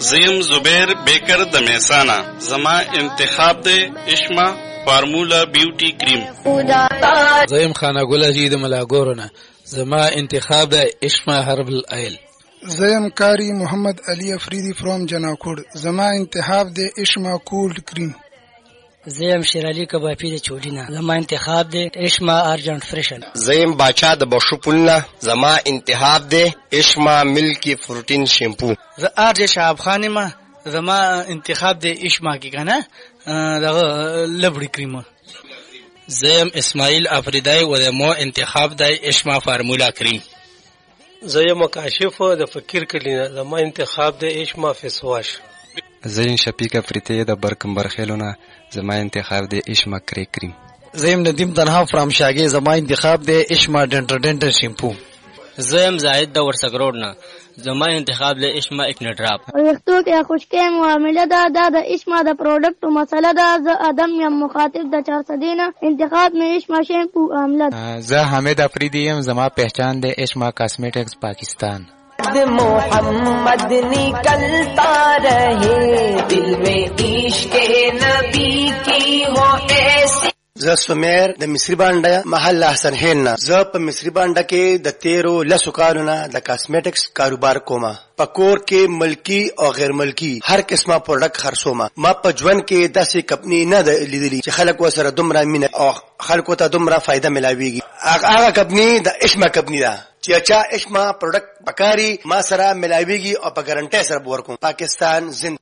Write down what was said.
زیم زبیر بیکر د میسانا زما انتخاب د اشما فارمولا بیوټي کریم. زیم خانه ګل اجي د ملاګورونه زما انتخاب د اشما هربل آیل. زیم کاری محمد علی افریدی فرام جناکوړ زما انتخاب د اشما کولډ کریم. زیم شیرالی کبابی د چولینا زما انتخاب د اشما ارجنٹ فریشن. زیم باچا د بشپولنا زما انتخاب د اشما ملکی فروټین شیمپو. ز ارج شعب خانما زما انتخاب د اشما کی کنه دغه لبړی کریم. زیم اسماعیل افریدی و د مو انتخاب د اشما فارمولا کریم. زیم کاشف د فقیر کلینا زما انتخاب د اشما فیس واش. زین شفیق افریدی د برکمبر خیلونه زما انتخاب د اشما کری کریم. زیم ندیم تنها فرام شاګه زما انتخاب د اشما ډنټر شیمپو. زیم زاهد د ورسګروډنا زما انتخاب د اشما اکنډراپ. وختو کې خوشکې معاملې دا د اشما د پروډکټ مسله ده. ز ادم یم مخاطب د 400 دینه انتخاب مې اشما شیمپو عملت. زه حمید افریدی یم زما پہچان د اشما کاسمیټکس پاکستان. محمد نکلتا رہے دل میں عشق نبی کی ہو ایسی. زه سمیر د مصری بانډه محل حسن هیلنا زه په مصری بانډه کې د 13 لسو کارونه د کاسمیټکس کاروبار کوم. پکور کې ملکی او غیر ملکی هر قسمه پروډکټ خرڅوم. ما په ژوند کې داسې کمپنی نه لیدلې چې خلک وسره دومره مینه او خلکو ته دومره فائدہ ملاويږي. هغه کمپنی د اشما کمپنی ده چې اچھا اشما پروډکټ پکاري ما سره ملاويږي او په ګارانټي سره ورکوم. پاکستان زنده